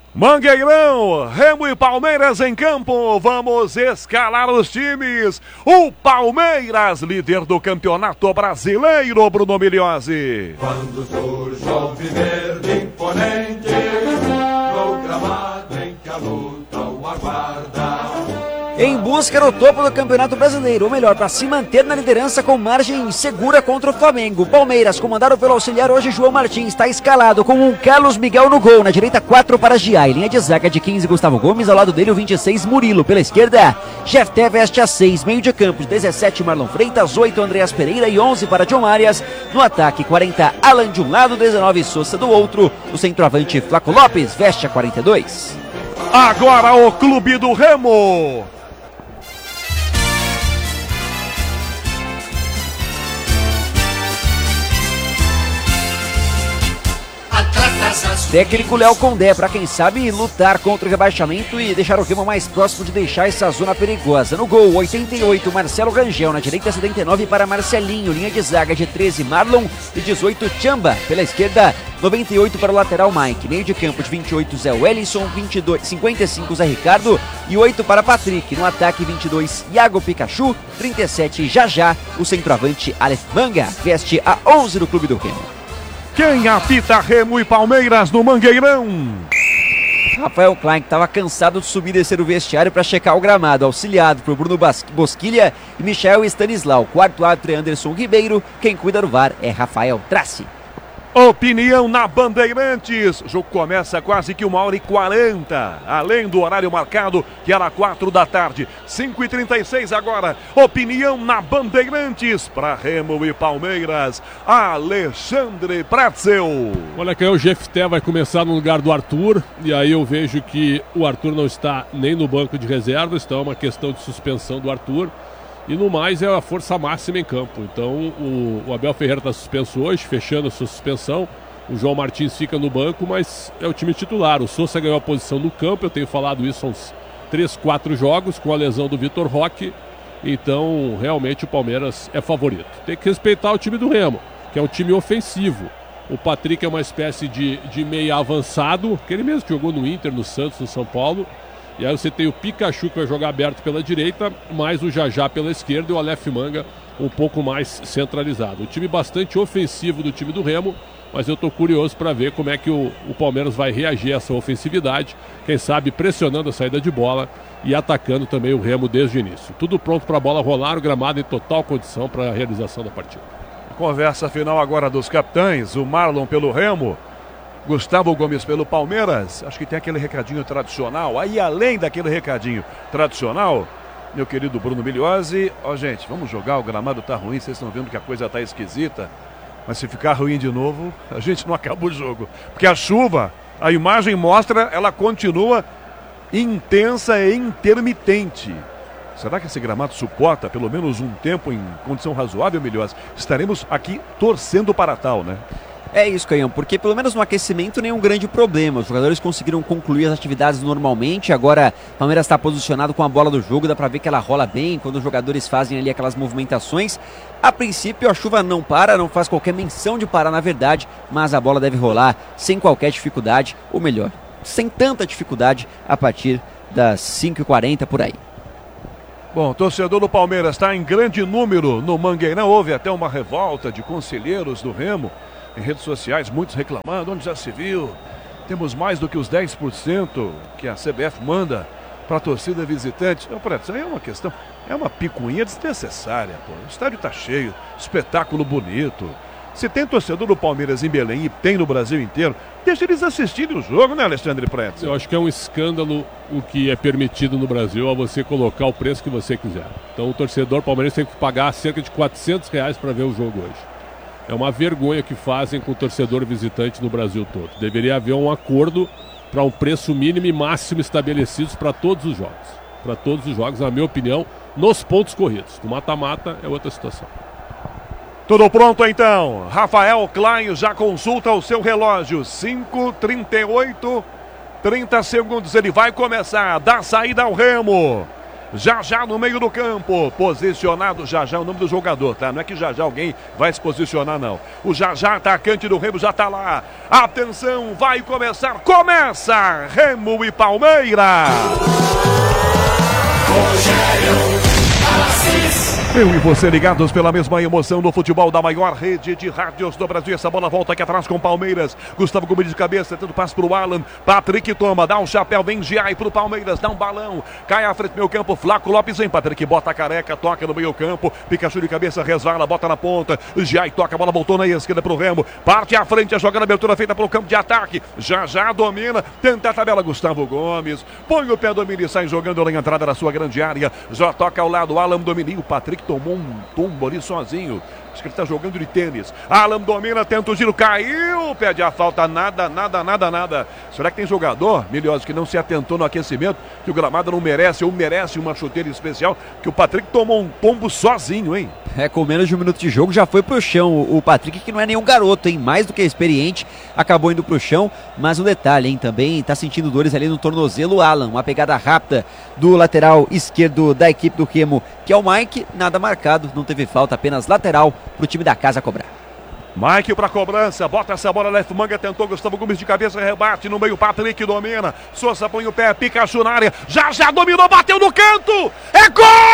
Mangueirão, Remo e Palmeiras em campo, vamos escalar os times. O Palmeiras, líder do Campeonato Brasileiro, Bruno Miliozzi. Quando surge o alviverde imponente, no gramado em que a luta o aguarda. Em busca do topo do Campeonato Brasileiro, ou melhor, para se manter na liderança com margem segura contra o Flamengo. Palmeiras, comandado pelo auxiliar hoje João Martins, está escalado com um Carlos Miguel no gol. Na direita, 4 para Giai. Linha de zaga de 15, Gustavo Gomes. Ao lado dele, o 26, Murilo. Pela esquerda, Jefté veste a 6. Meio de campo, 17, Marlon Freitas. 8, Andreas Pereira. E 11 para John Arias. No ataque, 40, Alan de um lado. 19, Sousa do outro. O centroavante, Flaco Lopes, veste a 42. Agora o Clube do Remo. Técnico Léo Condé, para quem sabe lutar contra o rebaixamento e deixar o Remo mais próximo de deixar essa zona perigosa. No gol, 88, Marcelo Rangel. Na direita, 79 para Marcelinho. Linha de zaga de 13, Marlon. E 18, Chamba. Pela esquerda, 98 para o lateral, Mike. Meio de campo de 28, Zé Wellington. 55, Zé Ricardo. E 8 para Patrick. No ataque, 22, Iago Pikachu. 37, Jajá. O centroavante, Aleph Manga. Veste a 11 do Clube do Remo. Quem apita Remo e Palmeiras no Mangueirão? Rafael Klein, que estava cansado de subir e descer o vestiário para checar o gramado, auxiliado por Bruno Bosquilha e Michel Stanislau. Quarto árbitro é Anderson Ribeiro, quem cuida do VAR é Rafael Traci. Opinião na Bandeirantes. O jogo começa quase que 1h40, além do horário marcado, que era 4 da tarde. 5h36 agora. Opinião na Bandeirantes para Remo e Palmeiras. Alexandre Pretzel. Olha que aí o Jefté vai começar no lugar do Arthur. E aí eu vejo que o Arthur não está nem no banco de reservas. Então é uma questão de suspensão do Arthur. E no mais é a força máxima em campo. Então o Abel Ferreira está suspenso hoje, fechando a sua suspensão. O João Martins fica no banco, mas é o time titular. O Sousa ganhou a posição no campo, eu tenho falado isso há uns 3, 4 jogos, com a lesão do Vitor Roque. Então realmente o Palmeiras é favorito. Tem que respeitar o time do Remo, que é um time ofensivo. O Patrick é uma espécie de meia avançado, aquele mesmo que jogou no Inter, no Santos, no São Paulo. E aí você tem o Pikachu, que vai jogar aberto pela direita, mais o Jajá pela esquerda e o Aleph Manga um pouco mais centralizado. Um time bastante ofensivo do time do Remo, mas eu estou curioso para ver como é que o Palmeiras vai reagir a essa ofensividade, quem sabe pressionando a saída de bola e atacando também o Remo desde o início. Tudo pronto para a bola rolar, o gramado em total condição para a realização da partida. Conversa final agora dos capitães, o Marlon pelo Remo, Gustavo Gomes pelo Palmeiras. Acho que tem aquele recadinho tradicional. Aí além daquele recadinho tradicional, meu querido Bruno Miliozzi, gente, vamos jogar, o gramado tá ruim, vocês estão vendo que a coisa tá esquisita, mas se ficar ruim de novo, a gente não acaba o jogo, porque a chuva, a imagem mostra, ela continua intensa e intermitente. Será que esse gramado suporta pelo menos um tempo em condição razoável, Miliozzi? Estaremos aqui torcendo para tal, né? É isso, Canhão, porque pelo menos no aquecimento nenhum grande problema. Os jogadores conseguiram concluir as atividades normalmente. Agora o Palmeiras está posicionado com a bola do jogo, dá pra ver que ela rola bem quando os jogadores fazem ali aquelas movimentações. A princípio a chuva não para, não faz qualquer menção de parar na verdade, mas a bola deve rolar sem qualquer dificuldade, ou melhor, sem tanta dificuldade a partir das 5h40 por aí. Bom, torcedor do Palmeiras está em grande número no Mangueirão. Houve até uma revolta de conselheiros do Remo em redes sociais, muitos reclamando, onde já se viu, temos mais do que os 10% que a CBF manda para a torcida visitante. Isso aí é uma questão, é uma picuinha desnecessária, pô. O estádio está cheio, espetáculo bonito. Se tem torcedor do Palmeiras em Belém e tem no Brasil inteiro, deixa eles assistirem o jogo, né, Alexandre Pretzel? Eu acho que é um escândalo o que é permitido no Brasil a você colocar o preço que você quiser. Então o torcedor palmeirense tem que pagar cerca de R$400 para ver o jogo hoje. É uma vergonha que fazem com o torcedor visitante no Brasil todo. Deveria haver um acordo para um preço mínimo e máximo estabelecidos para todos os jogos. Para todos os jogos, na minha opinião, nos pontos corridos. No mata-mata é outra situação. Tudo pronto então. Rafael Klein já consulta o seu relógio. 5h38, 30 segundos. Ele vai começar. Dá saída ao Remo. Já já no meio do campo, posicionado já já o nome do jogador, tá? Não é que já já alguém vai se posicionar, não. O já já atacante do Remo já tá lá. Atenção, vai começar, começa Remo e Palmeiras. Eu e você ligados pela mesma emoção do futebol da maior rede de rádios do Brasil. Essa bola volta aqui atrás com o Palmeiras. Gustavo Gomes de cabeça, tendo passo pro Alan. Patrick toma, dá um chapéu, vem Giai pro Palmeiras, dá um balão. Cai à frente do meio campo, Flaco Lopes vem. Patrick bota a careca, toca no meio campo. Pikachu de cabeça, resvala, bota na ponta. Giai toca, a bola voltou na esquerda pro Remo. Parte à frente, a jogada abertura feita pelo campo de ataque. Já já domina, tenta a tabela Gustavo Gomes. Põe o pé, domina e sai jogando na entrada da sua grande área. Já toca ao lado, Alan domina. O Patrick tomou um tombo ali sozinho. Acho que ele está jogando de tênis. Alan domina, tenta o giro, caiu, pede a falta, nada. Será que tem jogador, Milioso, que não se atentou no aquecimento, que o gramado não merece, ou merece uma chuteira especial, que o Patrick tomou um tombo sozinho, hein? Com menos de um minuto de jogo já foi pro chão. O Patrick, que não é nenhum garoto, hein? Mais do que experiente, acabou indo pro chão. Mas um detalhe, hein? Também tá sentindo dores ali no tornozelo, o Alan. Uma pegada rápida do lateral esquerdo da equipe do Remo, que é o Mike. Nada marcado, não teve falta, apenas lateral pro time da casa cobrar. Mike para cobrança, bota essa bola, left manga, tentou Gustavo Gomes de cabeça, rebate no meio, Patrick domina, Souza põe o pé, Pikachu na área, já dominou, bateu no canto, é gol!